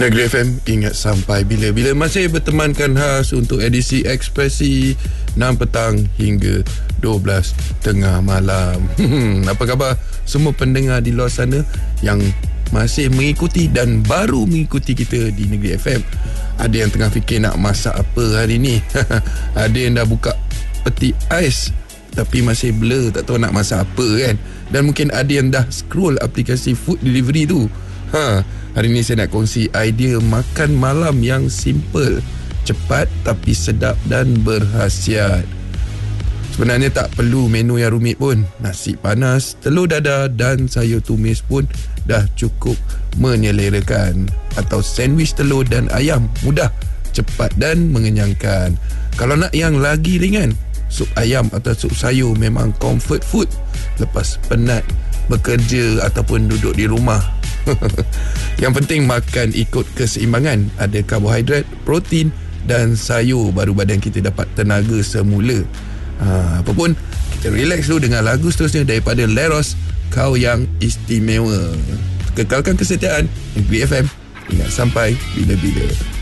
Negeri FM, ingat sampai bila-bila. Masih bertemankan khas untuk edisi Ekspresi 6 petang hingga 12 tengah malam. Apa khabar semua pendengar di luar sana yang masih mengikuti dan baru mengikuti kita di Negeri FM? Ada yang tengah fikir nak masak apa hari ni. Ada yang dah buka peti ais tapi masih blur, tak tahu nak masak apa kan. Dan mungkin ada yang dah scroll aplikasi food delivery tu. Hari ni saya nak kongsi idea makan malam yang simple, cepat tapi sedap dan berkhasiat. Sebenarnya tak perlu menu yang rumit pun. Nasi panas, telur dadah dan sayur tumis pun dah cukup menyelerakan. Atau sandwich telur dan ayam, mudah, cepat dan mengenyangkan. Kalau nak yang lagi ringan, sup ayam atau sup sayur memang comfort food lepas penat bekerja ataupun duduk di rumah. Yang penting makan ikut keseimbangan. Ada karbohidrat, protein dan sayur, baru badan kita dapat tenaga semula. Apa pun, kita relax dulu dengan lagu seterusnya daripada Leros, Kau Yang Istimewa. Kekalkan kesetiaan Negeri FM, ingat sampai bila-bila.